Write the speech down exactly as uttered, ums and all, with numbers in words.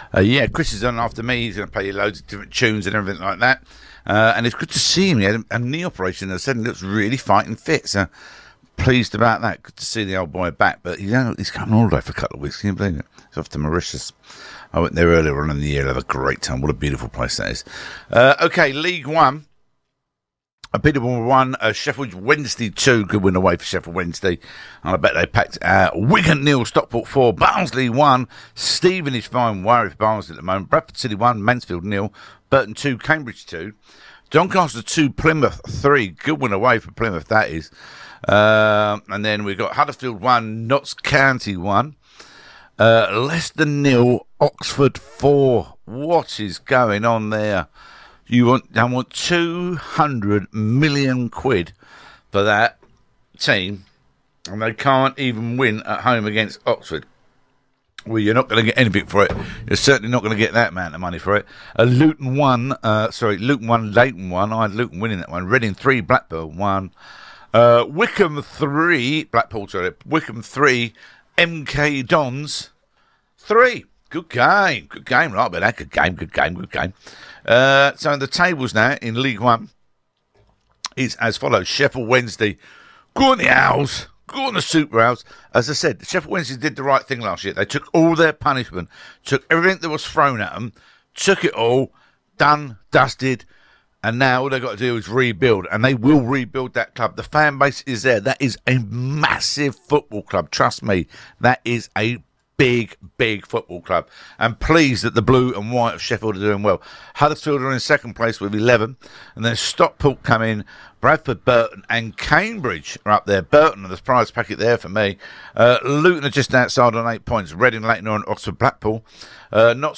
Uh, yeah, Chris is on after me. He's going to play you loads of different tunes and everything like that. Uh, and it's good to see him. He had a, a knee operation. As I said, he looks really fighting fit. So pleased about that. Good to see the old boy back. But you know, he's coming all the way for a couple of weeks. Can you believe it? He's off to Mauritius. I went there earlier on in the year. I had a great time. What a beautiful place that is. Uh, okay, League One. A Peterborough one, uh, Sheffield Wednesday two. Good win away for Sheffield Wednesday. And I bet they packed uh, Wigan nil, Stockport four, Barnsley one, Stevenage fine, worry for Barnsley at the moment, Bradford City one, Mansfield nil, Burton two, Cambridge two, Doncaster two, Plymouth three. Good win away for Plymouth, that is. Uh, and then we've got Huddersfield one, Notts County one, uh, Leicester nil, Oxford four. What is going on there? You want, I want two hundred million quid for that team, and they can't even win at home against Oxford. Well, you're not going to get anything for it. You're certainly not going to get that amount of money for it. Uh, Luton one, uh, sorry, Luton one, Leighton one. I had Luton winning that one. Reading three, Blackpool one. Uh, Wickham three, Blackpool, sorry, Wickham three, M K Dons three. Good game, good game, right about that. Good game, good game, good game. Uh, so the tables now in League One is as follows. Sheffield Wednesday, go on the Owls, go on the Super Owls. As I said, Sheffield Wednesday did the right thing last year. They took all their punishment, took everything that was thrown at them, took it all, done, dusted, and now all they've got to do is rebuild, and they will rebuild that club. The fan base is there. That is a massive football club. Trust me, that is a big, big football club. And pleased that the blue and white of Sheffield are doing well. Huddersfield are in second place with eleven. And then Stockport come in. Bradford, Burton and Cambridge are up there. Burton are the prize packet there for me. Uh, Luton are just outside on eight points. Reading, Leighton are on Oxford, Blackpool. Uh, not